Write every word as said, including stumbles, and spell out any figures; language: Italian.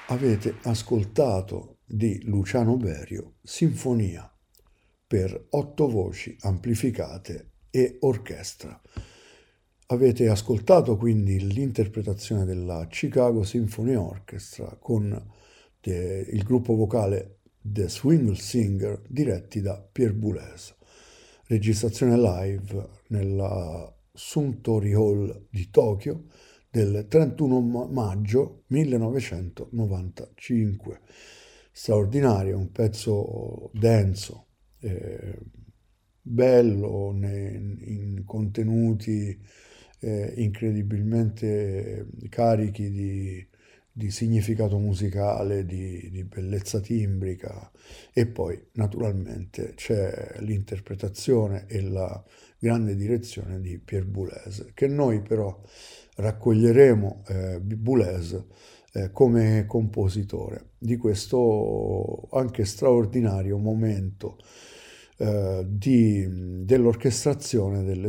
Avete ascoltato di Luciano Berio Sinfonia per otto voci amplificate e orchestra. Avete ascoltato quindi l'interpretazione della Chicago Symphony Orchestra con de- il gruppo vocale The Swingle Singer diretti da Pierre Boulez. Registrazione live nella Suntory Hall di Tokyo del trentuno ma- maggio millenovecentonovantacinque. Straordinario, un pezzo denso, eh, bello ne- in contenuti eh, incredibilmente carichi di, di significato musicale, di, di bellezza timbrica, e poi naturalmente c'è l'interpretazione e la grande direzione di Pierre Boulez, che noi però raccoglieremo eh, Boulez eh, come compositore di questo anche straordinario momento eh, di, dell'orchestrazione delle